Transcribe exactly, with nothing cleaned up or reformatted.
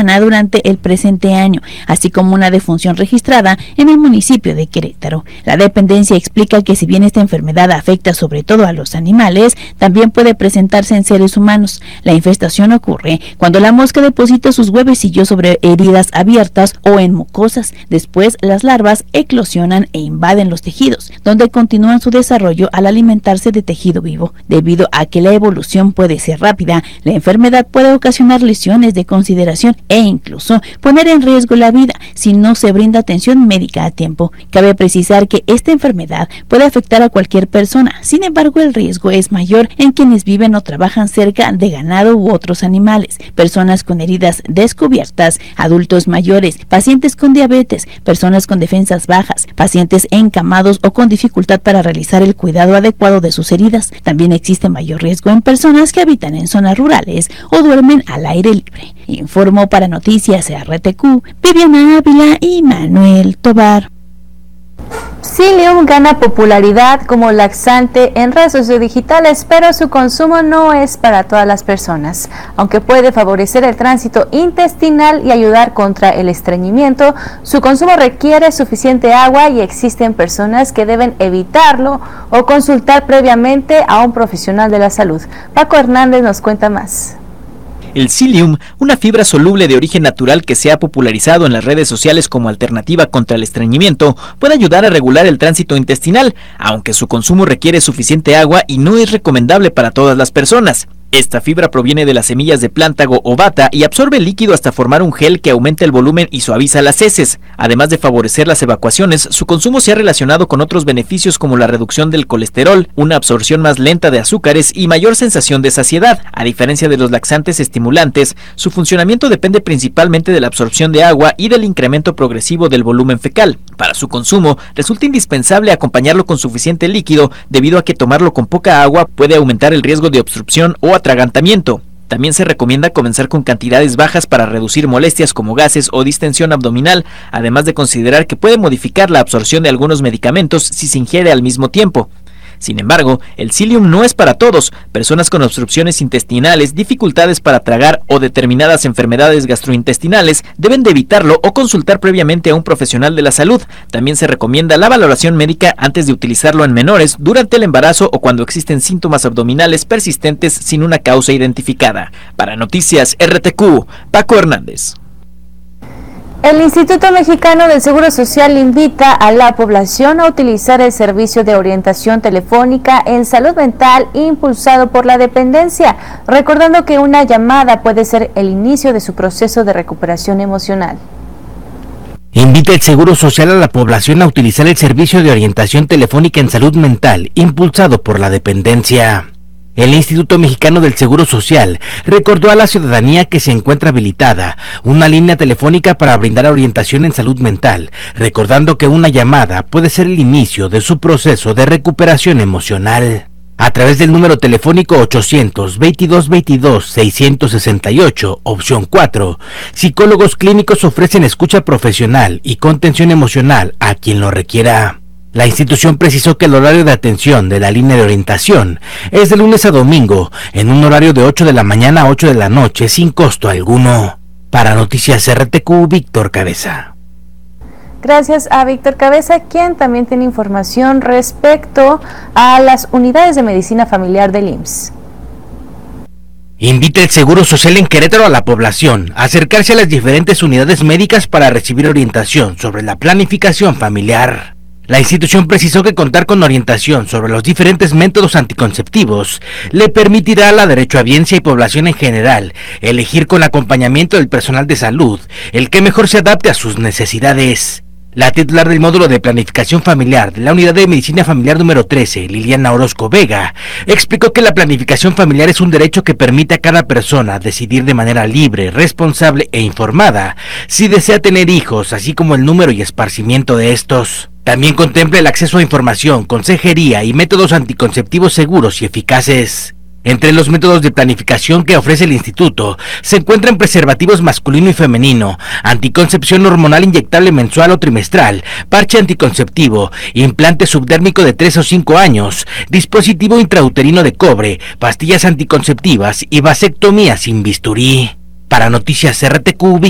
humana durante el presente año, así como una defunción registrada en el municipio de Querétaro. La dependencia explica que si bien esta enfermedad afecta sobre todo a los animales, también puede presentarse en seres humanos. La infestación ocurre cuando la mosca deposita sus huevecillos sobre heridas abiertas o en mucosas. Después, las larvas eclosionan e invaden los tejidos, donde continúan su desarrollo al alimentarse de tejido vivo. Debido a que la evolución puede ser rápida, la enfermedad puede ocasionar lesiones de consideración e incluso poner en riesgo la vida si no se brinda atención médica a tiempo. Cabe precisar que esta enfermedad puede afectar a cualquier persona, sin embargo el riesgo es mayor en quienes viven o trabajan cerca de ganado u otros animales, personas con heridas descubiertas, adultos mayores, pacientes con diabetes, personas con defensas bajas, pacientes encamados o con dificultad para realizar el cuidado adecuado de sus heridas. También existe mayor riesgo en personas que habitan en zonas rurales o duermen al aire libre. Informó para Noticias R T Q, Viviana Ávila y Manuel Tobar. Psyllium gana popularidad como laxante en redes sociodigitales, pero su consumo no es para todas las personas. Aunque puede favorecer el tránsito intestinal y ayudar contra el estreñimiento, su consumo requiere suficiente agua y existen personas que deben evitarlo o consultar previamente a un profesional de la salud. Paco Hernández nos cuenta más. El psyllium, una fibra soluble de origen natural que se ha popularizado en las redes sociales como alternativa contra el estreñimiento, puede ayudar a regular el tránsito intestinal, aunque su consumo requiere suficiente agua y no es recomendable para todas las personas. Esta fibra proviene de las semillas de plántago o bata y absorbe el líquido hasta formar un gel que aumenta el volumen y suaviza las heces. Además de favorecer las evacuaciones, su consumo se ha relacionado con otros beneficios como la reducción del colesterol, una absorción más lenta de azúcares y mayor sensación de saciedad. A diferencia de los laxantes estimulantes, su funcionamiento depende principalmente de la absorción de agua y del incremento progresivo del volumen fecal. Para su consumo, resulta indispensable acompañarlo con suficiente líquido, debido a que tomarlo con poca agua puede aumentar el riesgo de obstrucción o atragantamiento. También se recomienda comenzar con cantidades bajas para reducir molestias como gases o distensión abdominal, además de considerar que puede modificar la absorción de algunos medicamentos si se ingiere al mismo tiempo. Sin embargo, el psyllium no es para todos. Personas con obstrucciones intestinales, dificultades para tragar o determinadas enfermedades gastrointestinales deben de evitarlo o consultar previamente a un profesional de la salud. También se recomienda la valoración médica antes de utilizarlo en menores, durante el embarazo o cuando existen síntomas abdominales persistentes sin una causa identificada. Para Noticias R T Q, Paco Hernández. El Instituto Mexicano del Seguro Social invita a la población a utilizar el servicio de orientación telefónica en salud mental impulsado por la dependencia, recordando que una llamada puede ser el inicio de su proceso de recuperación emocional. Invita el Seguro Social a la población a utilizar el servicio de orientación telefónica en salud mental impulsado por la dependencia. El Instituto Mexicano del Seguro Social recordó a la ciudadanía que se encuentra habilitada una línea telefónica para brindar orientación en salud mental, recordando que una llamada puede ser el inicio de su proceso de recuperación emocional. A través del número telefónico ochocientos veintidós veintidós seiscientos sesenta y ocho, opción cuatro, psicólogos clínicos ofrecen escucha profesional y contención emocional a quien lo requiera. La institución precisó que el horario de atención de la línea de orientación es de lunes a domingo, en un horario de ocho de la mañana a ocho de la noche, sin costo alguno. Para Noticias R T Q, Víctor Cabeza. Gracias a Víctor Cabeza, quien también tiene información respecto a las unidades de medicina familiar del I M S S. Invita el Seguro Social en Querétaro a la población a acercarse a las diferentes unidades médicas para recibir orientación sobre la planificación familiar. La institución precisó que contar con orientación sobre los diferentes métodos anticonceptivos le permitirá a la derechohabiencia y población en general elegir con acompañamiento del personal de salud el que mejor se adapte a sus necesidades. La titular del módulo de planificación familiar de la unidad de medicina familiar número trece, Liliana Orozco Vega, explicó que la planificación familiar es un derecho que permite a cada persona decidir de manera libre, responsable e informada si desea tener hijos, así como el número y esparcimiento de estos. También contempla el acceso a información, consejería y métodos anticonceptivos seguros y eficaces. Entre los métodos de planificación que ofrece el instituto se encuentran preservativos masculino y femenino, anticoncepción hormonal inyectable mensual o trimestral, parche anticonceptivo, implante subdérmico de tres o cinco años, dispositivo intrauterino de cobre, pastillas anticonceptivas y vasectomía sin bisturí. Para Noticias R T Q,